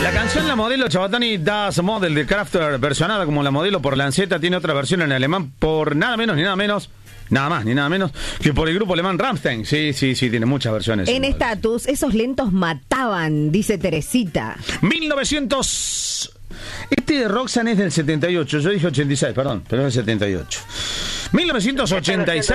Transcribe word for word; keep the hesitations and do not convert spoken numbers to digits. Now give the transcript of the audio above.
La canción La Modelo Chabatani Das Model de Crafter, versionada como La Modelo por Lanceta, tiene otra versión en alemán por nada menos ni nada menos, nada más ni nada menos, que por el grupo alemán Rammstein. Sí, sí, sí, tiene muchas versiones. En estatus, esos lentos mataban, dice Teresita. mil novecientos... Este de Roxanne es del setenta y ocho, yo dije ochenta y seis, perdón, pero es del setenta y ocho. mil novecientos ochenta y seis.